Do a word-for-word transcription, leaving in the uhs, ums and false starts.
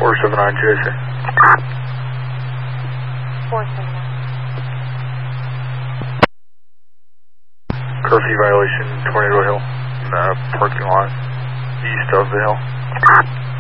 four seven nine J C. four seven nine. Curfew violation, Tornado Hill, in the parking lot east of the hill.